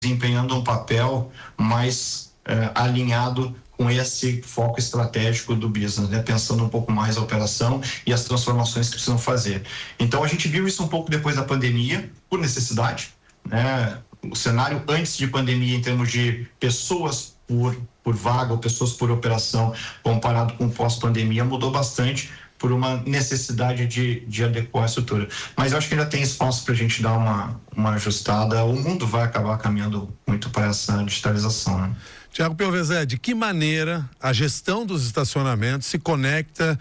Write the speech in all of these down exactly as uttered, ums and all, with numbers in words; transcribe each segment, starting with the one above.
desempenhando um papel mais uh, alinhado com esse foco estratégico do business, né? Pensando um pouco mais a operação e as transformações que precisam fazer. Então a gente viu isso um pouco depois da pandemia, por necessidade, né? O cenário antes de pandemia em termos de pessoas por, por vaga ou pessoas por operação, comparado com pós-pandemia, mudou bastante por uma necessidade de, de adequar a estrutura. Mas eu acho que ainda tem espaço para a gente dar uma, uma ajustada. O mundo vai acabar caminhando muito para essa digitalização, né? Tiago Piovesan, de que maneira a gestão dos estacionamentos se conecta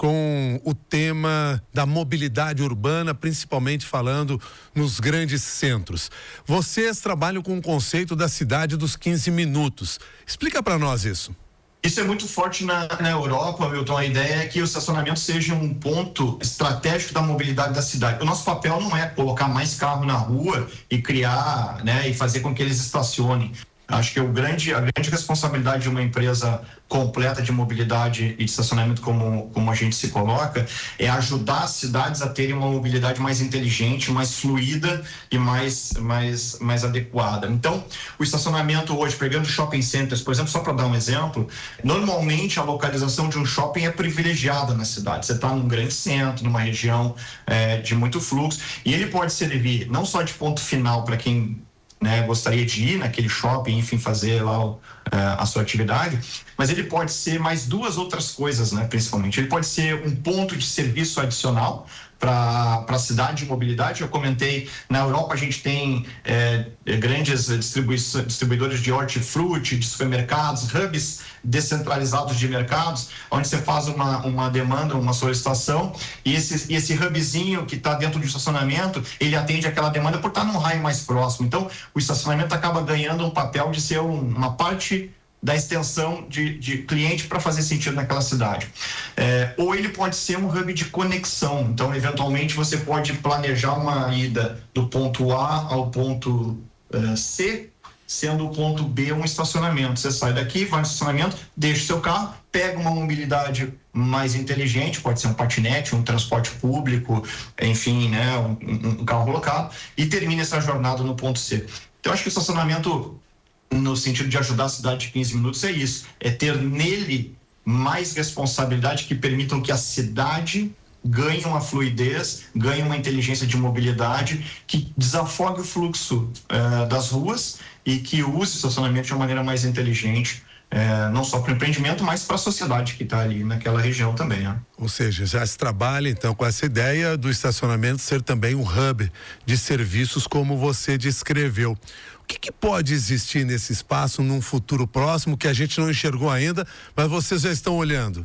com o tema da mobilidade urbana, principalmente falando nos grandes centros? Vocês trabalham com o conceito da cidade dos quinze minutos. Explica para nós isso. Isso é muito forte na, na Europa, Milton. A ideia é que o estacionamento seja um ponto estratégico da mobilidade da cidade. O nosso papel não é colocar mais carro na rua e criar, né, e fazer com que eles estacionem. Acho que o grande, a grande responsabilidade de uma empresa completa de mobilidade e de estacionamento, como, como a gente se coloca, é ajudar as cidades a terem uma mobilidade mais inteligente, mais fluida e mais, mais, mais adequada. Então, o estacionamento hoje, pegando shopping centers, por exemplo, só para dar um exemplo, normalmente a localização de um shopping é privilegiada na cidade. Você está num grande centro, numa região é, de muito fluxo, e ele pode servir não só de ponto final para quem, né, gostaria de ir naquele shopping, enfim, fazer lá o, uh, a sua atividade, mas ele pode ser mais duas outras coisas, né, principalmente. Ele pode ser um ponto de serviço adicional para a cidade de mobilidade. Eu comentei, na Europa a gente tem é, grandes distribuidores de hortifruti, de supermercados, hubs descentralizados de mercados, onde você faz uma, uma demanda, uma solicitação, e esse, esse hubzinho que está dentro do estacionamento, ele atende aquela demanda por estar num raio mais próximo. Então, o estacionamento acaba ganhando um papel de ser um, uma parte da extensão de, de cliente para fazer sentido naquela cidade. É, ou ele pode ser um hub de conexão. Então, eventualmente, você pode planejar uma ida do ponto A ao ponto uh, C, sendo o ponto B um estacionamento. Você sai daqui, vai no estacionamento, deixa o seu carro, pega uma mobilidade mais inteligente, pode ser um patinete, um transporte público, enfim, né, um, um carro locado, e termina essa jornada no ponto C. Então, acho que o estacionamento, no sentido de ajudar a cidade de quinze minutos, é isso, é ter nele mais responsabilidade que permitam que a cidade ganhe uma fluidez, ganhe uma inteligência de mobilidade que desafogue o fluxo uh, das ruas e que use o estacionamento de uma maneira mais inteligente, uh, não só para o empreendimento, mas para a sociedade que está ali naquela região também, né? Ou seja, já se trabalha então com essa ideia do estacionamento ser também um hub de serviços, como você descreveu. O que, que pode existir nesse espaço num futuro próximo que a gente não enxergou ainda, mas vocês já estão olhando?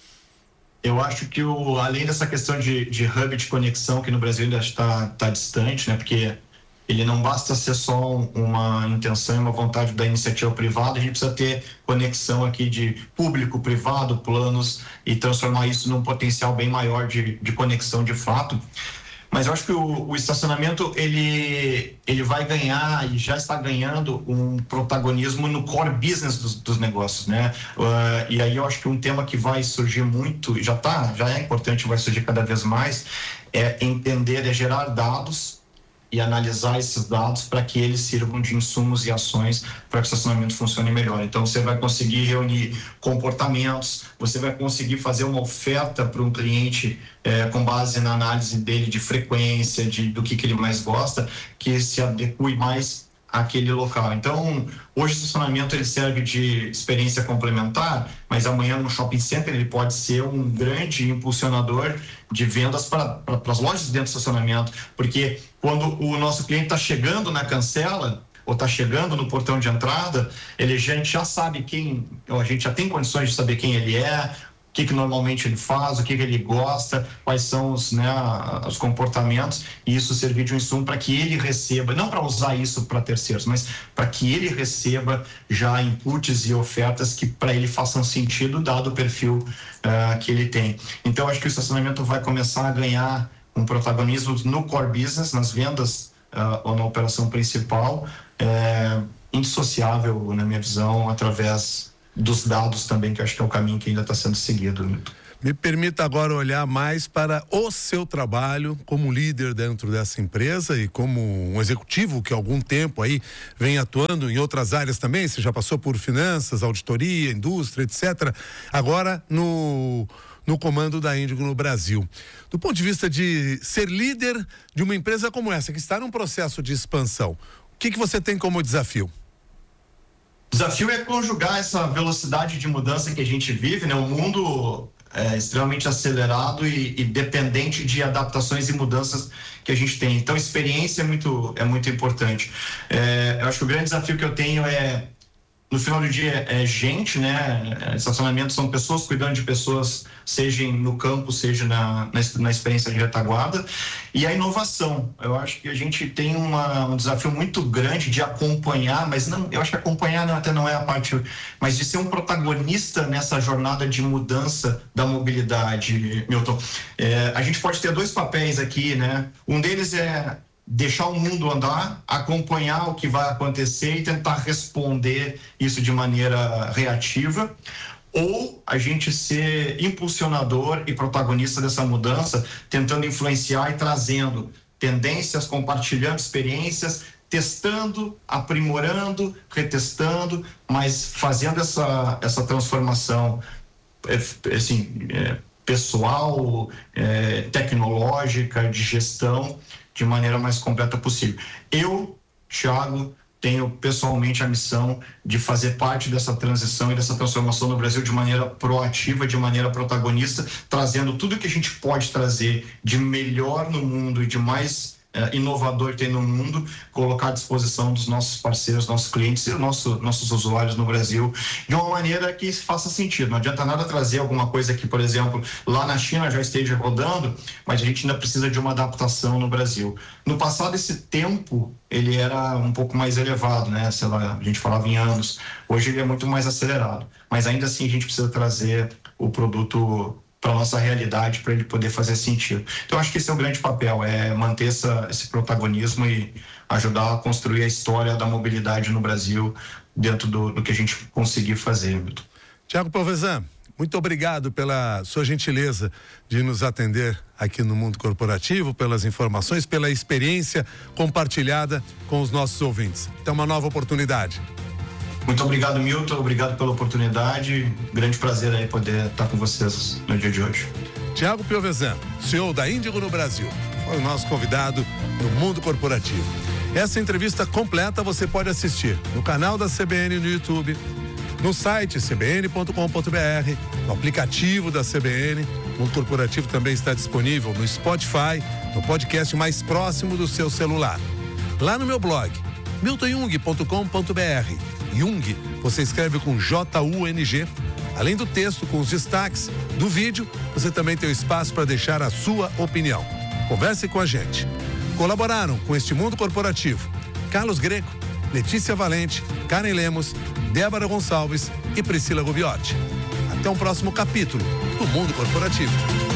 Eu acho que o, além dessa questão de, de hub de conexão, que no Brasil ainda está tá distante, né? Porque ele não basta ser só uma intenção e uma vontade da iniciativa privada, a gente precisa ter conexão aqui de público, privado, planos, e transformar isso num potencial bem maior de, de conexão de fato. Mas eu acho que o, o estacionamento, ele, ele vai ganhar e já está ganhando um protagonismo no core business dos, dos negócios, né? Uh, e aí eu acho que um tema que vai surgir muito, já tá, já é importante, vai surgir cada vez mais, é entender, é gerar dados e analisar esses dados para que eles sirvam de insumos e ações para que o estacionamento funcione melhor. Então você vai conseguir reunir comportamentos, você vai conseguir fazer uma oferta para um cliente eh, com base na análise dele de frequência, de, do que, que ele mais gosta, que se adeque mais àquele local. Então, hoje o estacionamento ele serve de experiência complementar, mas amanhã no shopping center ele pode ser um grande impulsionador de vendas para as lojas dentro do estacionamento, porque quando o nosso cliente está chegando na cancela ou está chegando no portão de entrada, ele, a gente já sabe quem, a gente já tem condições de saber quem ele é, o que, que normalmente ele faz, o que, que ele gosta, quais são os, né, os comportamentos, e isso servir de um insumo para que ele receba, não para usar isso para terceiros, mas para que ele receba já inputs e ofertas que para ele façam sentido, dado o perfil uh, que ele tem. Então, acho que o estacionamento vai começar a ganhar um protagonismo no core business, nas vendas uh, ou na operação principal, é, indissociável, na minha visão, através dos dados também, que eu acho que é o caminho que ainda está sendo seguido. Me permita agora olhar mais para o seu trabalho como líder dentro dessa empresa e como um executivo que há algum tempo aí vem atuando em outras áreas também. Você já passou por finanças, auditoria, indústria, etcétera. Agora no, no comando da Índigo no Brasil. Do ponto de vista de ser líder de uma empresa como essa, que está num processo de expansão, o que que você tem como desafio? O desafio é conjugar essa velocidade de mudança que a gente vive, né? O mundo é extremamente acelerado e, e dependente de adaptações e mudanças que a gente tem. Então, experiência é muito, é muito importante. É, eu acho que o grande desafio que eu tenho é, no final do dia, é gente, né? Estacionamento são pessoas cuidando de pessoas, seja no campo, seja na, na, na experiência de retaguarda. E a inovação. Eu acho que a gente tem uma, um desafio muito grande de acompanhar, mas não, eu acho que acompanhar não, até não é a parte, mas de ser um protagonista nessa jornada de mudança da mobilidade, Milton. É, a gente pode ter dois papéis aqui, né? Um deles é deixar o mundo andar, acompanhar o que vai acontecer e tentar responder isso de maneira reativa, ou a gente ser impulsionador e protagonista dessa mudança, tentando influenciar e trazendo tendências, compartilhando experiências, testando, aprimorando, retestando, mas fazendo essa, essa transformação assim, é, pessoal, é, tecnológica, de gestão, de maneira mais completa possível. Eu, Thiago, tenho pessoalmente a missão de fazer parte dessa transição e dessa transformação no Brasil de maneira proativa, de maneira protagonista, trazendo tudo que a gente pode trazer de melhor no mundo e de mais é, inovador que tem no mundo, colocar à disposição dos nossos parceiros, nossos clientes e nosso, nossos usuários no Brasil, de uma maneira que faça sentido. Não adianta nada trazer alguma coisa que, por exemplo, lá na China já esteja rodando, mas a gente ainda precisa de uma adaptação no Brasil. No passado, esse tempo, ele era um pouco mais elevado, né? Sei lá, a gente falava em anos. Hoje ele é muito mais acelerado. Mas ainda assim a gente precisa trazer o produto para a nossa realidade, para ele poder fazer sentido. Então, acho que esse é o grande papel, é manter essa, esse protagonismo e ajudar a construir a história da mobilidade no Brasil dentro do, do que a gente conseguir fazer, Milton. Tiago Povesan, muito obrigado pela sua gentileza de nos atender aqui no Mundo Corporativo, pelas informações, pela experiência compartilhada com os nossos ouvintes. Até uma nova oportunidade. Muito obrigado, Milton. Obrigado pela oportunidade. Grande prazer aí poder estar com vocês no dia de hoje. Tiago Povesan, C E O da Índigo no Brasil, foi o nosso convidado no Mundo Corporativo. Essa entrevista completa você pode assistir no canal da C B N no YouTube, no site c b n ponto com ponto b r, no aplicativo da C B N. O Mundo Corporativo também está disponível no Spotify, no podcast mais próximo do seu celular. Lá no meu blog, milton jung ponto com ponto b r. Jung, você escreve com J U N G. Além do texto com os destaques do vídeo, você também tem o espaço para deixar a sua opinião. Converse com a gente. Colaboraram com este Mundo Corporativo Carlos Greco, Letícia Valente, Karen Lemos, Débora Gonçalves e Priscila Gubiotti. Até um próximo capítulo do Mundo Corporativo.